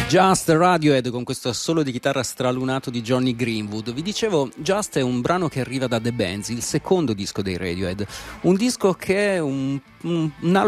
Just Radiohead con questo assolo di chitarra stralunato di Johnny Greenwood. Vi dicevo, Just è un brano che arriva da The Bands, il secondo disco dei Radiohead, un disco che è un album